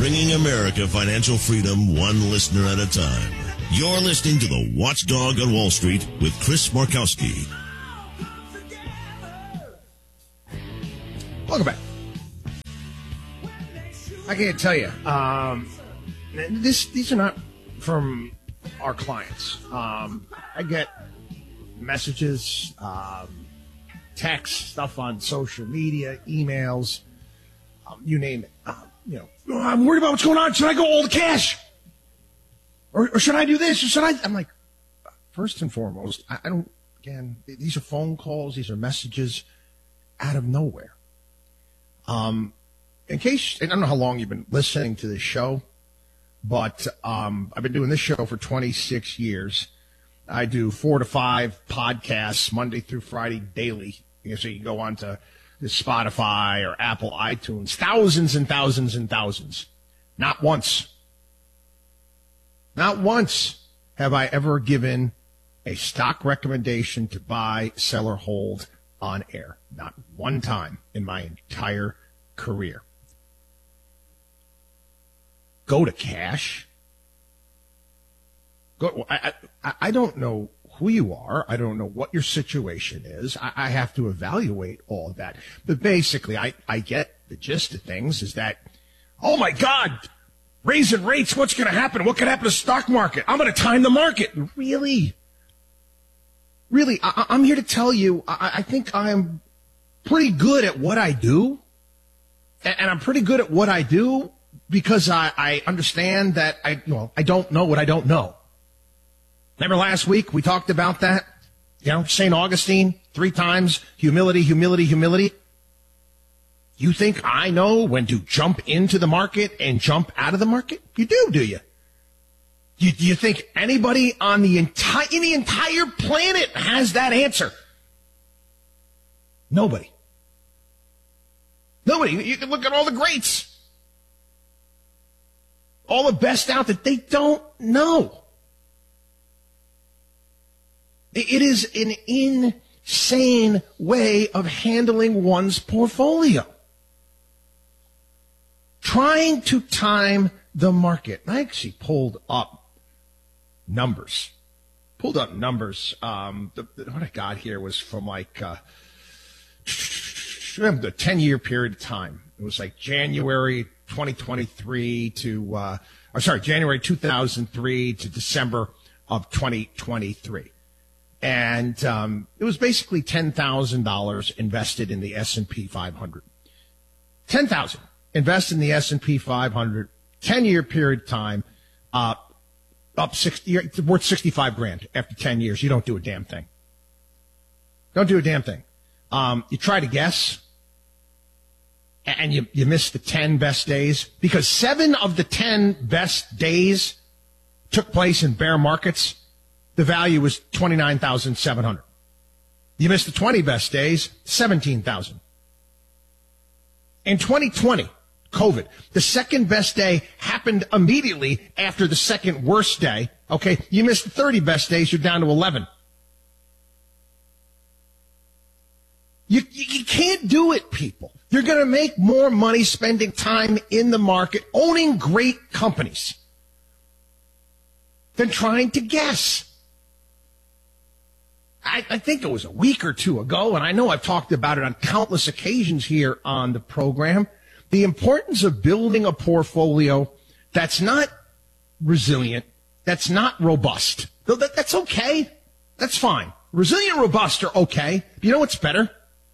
bringing America financial freedom one listener at a time. You're listening to The Watchdog on Wall Street with Chris Markowski. Welcome back. I can't tell you. These are not from our clients. I get messages, text, stuff on social media, emails, you name it. I'm worried about what's going on. Should I go all the cash? Or should I do this? Or should I? I'm like, first and foremost, I don't, again, these are phone calls. These are messages out of nowhere. In case, I don't know how long you've been listening to this show, but I've been doing this show for 26 years. I do 4 to 5 podcasts Monday through Friday daily. So you can go on to Spotify or Apple iTunes, thousands and thousands and thousands. Not once have I ever given a stock recommendation to buy, sell, or hold on air. Not one time in my entire career. Go to cash. I don't know who you are. I don't know what your situation is. I have to evaluate all of that. But basically, I get the gist of things is that, oh my God, raising rates, what's going to happen? What could happen to the stock market? I'm going to time the market. Really? I'm here to tell you, I think I'm pretty good at what I do. And I'm pretty good at what I do because I understand that I don't know what I don't know. Remember last week we talked about that? St. Augustine, 3 times, humility, humility, humility. You think I know when to jump into the market and jump out of the market? You do you? Do you think anybody on the entire planet has that answer? Nobody. You can look at all the greats. All the best out there. They don't know. It is an insane way of handling one's portfolio. Trying to time the market. I actually pulled up numbers. What I got here was from like the 10-year period of time. It was like January 2023 to, January 2003 to December of 2023. And it was basically $10,000 invested in the S&P 500. $10,000 invested in the S&P 500, 10-year period of time, up 60, it's worth $65,000 after 10 years. You don't do a damn thing. You try to guess, and you miss the 10 best days because 7 of the 10 best days took place in bear markets. The value was $29,700. You missed the 20 best days, $17,000. In 2020, COVID, the second best day happened immediately after the second worst day. Okay, you missed the 30 best days, you're down to 11. You can't do it, people. You're going to make more money spending time in the market, owning great companies, than trying to guess. I think it was a week or two ago, and I know I've talked about it on countless occasions here on the program, the importance of building a portfolio that's not resilient, that's not robust. That's okay. That's fine. Resilient and robust are okay. But you know what's better?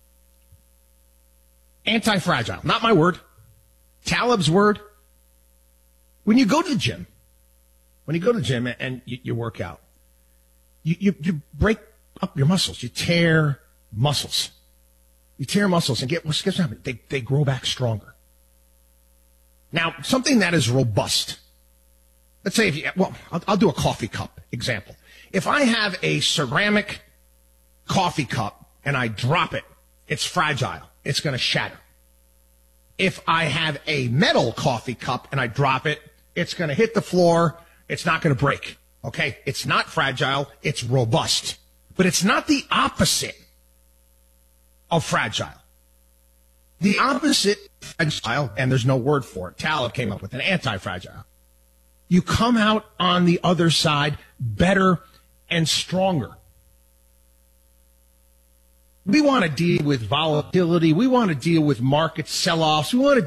Anti-fragile. Not my word. Taleb's word. When you go to the gym and you work out, you break up your muscles. You tear muscles. And what's going to happen? They grow back stronger. Now, something that is robust. Let's say I'll do a coffee cup example. If I have a ceramic coffee cup and I drop it, it's fragile. It's going to shatter. If I have a metal coffee cup and I drop it, it's going to hit the floor. It's not going to break. Okay? It's not fragile. It's robust. But it's not the opposite of fragile. The opposite fragile, and there's no word for it. Taleb came up with an anti-fragile. You come out on the other side better and stronger. We want to deal with volatility. We want to deal with market sell-offs. We want to